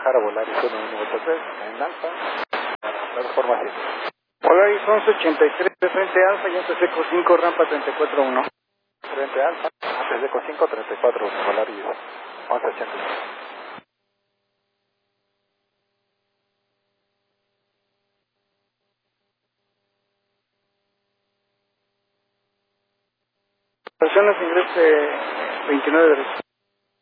dejar a volar y solo un vuelta 3 en alfa, plataforma 7. Polaris 1183 de frente alfa, llanta seco 5, rampa 34-1. Frente alfa, antes de 5, 34, Polaris 1183. Personas ingreso 29 derecho.